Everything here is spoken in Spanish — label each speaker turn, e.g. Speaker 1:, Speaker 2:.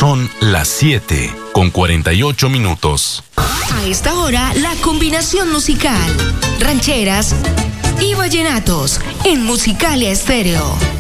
Speaker 1: Son las 7:48.
Speaker 2: A esta hora, la combinación musical, rancheras y vallenatos en Musicalia Estéreo.